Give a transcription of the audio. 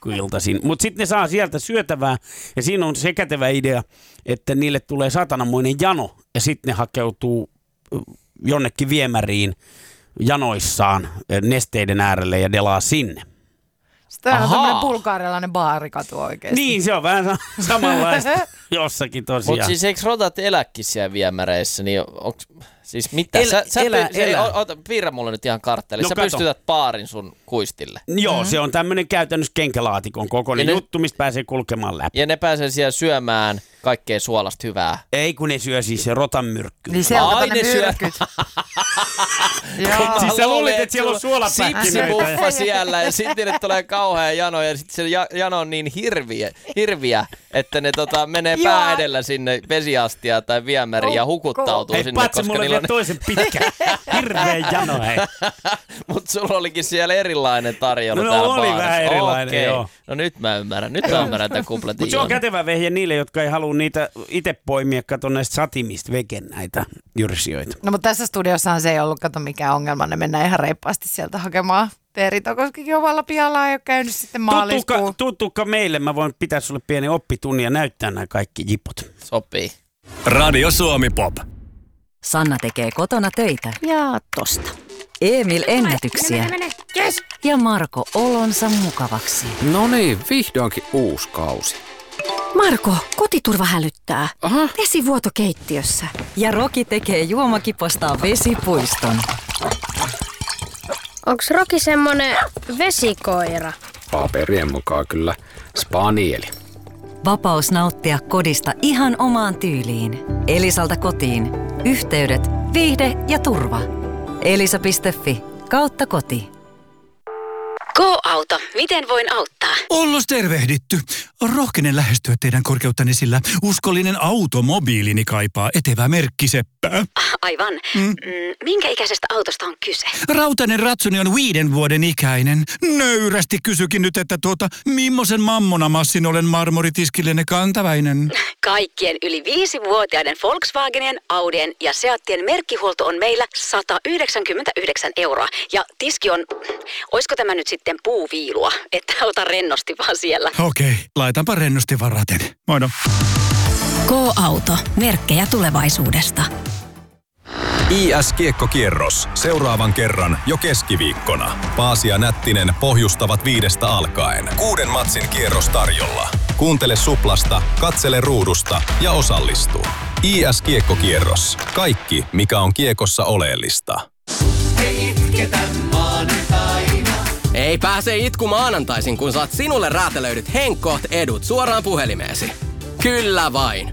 pikkuiltaisin. Mutta sitten ne saa sieltä syötävää ja siinä on se kätevä idea, että niille tulee satananmoinen jano ja sitten ne hakeutuu jonnekin viemäriin janoissaan nesteiden äärelle ja delaa sinne. Tämä on tämmöinen bulgaarialainen baarikatu oikeesti. Niin, se on vähän samanlaista jossakin tosiaan. Mutta siis eikö rotat eläkin siellä viemäreissä, niin onks, siis mitä? Piirrä mulle nyt ihan kartta, eli sä pystytät baarin sun kuistille. Joo, se on tämmöinen käytännössä kenkälaatikon kokoinen juttu, mistä pääsee kulkemaan läpi. Ja ne pääsee siellä syömään kaikkea suolasta hyvää. Ei, kun ne syö siis se rotan myrkky. Niin sieltä ne myrkyt. Siis sä luulit, että siellä on suolapähkinöitä. Sipsipuffa siellä ja sitten ne tulee kauhea jano ja sitten se jano on niin hirviä, että ne menee pää edellä sinne vesiastiaan tai viemäriin ja hukuttautuu sinne. Hei, patsi mulle vielä toisen pitkään. Hirveä jano, hei. Mut sulla olikin siellä erilainen tarjolla täällä baarissa. Oli vähän erilainen, joo. No nyt mä ymmärrän tämän kupletin. Mutta se on kätevä vehje niille, jotka ei halua niitä itse poimia, kato näistä satimista veken näitä jyrsijöitä. No mutta tässä studiossahan se ei ollut, kato mikään ongelma, ne mennään ihan reippaasti sieltä hakemaan Veritokossakin ovalla pihalla, ei ole käynyt sitten maaliskuun. Tuttuka meille, mä voin pitää sulle pieni oppitunnin ja näyttää nämä kaikki jipot. Sopii. Radio Suomi Pop. Sanna tekee kotona töitä. Ja tosta. Emil ennätyksiä. Yes. Ja Marko olonsa mukavaksi. No niin, vihdoinkin uusi kausi. Marko, kotiturva hälyttää. Aha. Vesivuoto keittiössä. Ja Roki tekee juomakipostaan vesipuiston. Onks Roki semmonen vesikoira? Paperien mukaan kyllä spanieli. Vapaus nauttia kodista ihan omaan tyyliin. Elisalta kotiin. Yhteydet, viihde ja turva. Elisa.fi/koti. Go-auto, miten voin auttaa? Ollos tervehditty. Rohkenen lähestyä teidän korkeuttani, sillä uskollinen automobiilini kaipaa etevää merkkiseppää. Aivan. Minkä ikäisestä autosta on kyse? Rautainen ratsuni on 5 vuoden ikäinen. Nöyrästi kysykin nyt, että millaisen mammonamassin olen marmoritiskillenne kantaväinen? Kaikkien yli 5-vuotiaiden Volkswagenien, Audien ja Seattien merkkihuolto on meillä 199 €. Ja tiski on, oisko tämä nyt sitten puuviilua, että ota rennosti vaan siellä. Okei, laitanpa rennosti varaten. Moino. Go-auto, merkkejä tulevaisuudesta. IS-kiekkokierros. Seuraavan kerran jo keskiviikkona. Paasi ja Nättinen pohjustavat 5 alkaen. 6 matsin kierros tarjolla. Kuuntele Suplasta, katsele ruudusta ja osallistu. IS-kiekkokierros. Kaikki, mikä on kiekossa oleellista. Ei pääse itku maanantaisin, kun saat sinulle räätälöidyt Henkkoht edut suoraan puhelimeesi. Kyllä vain.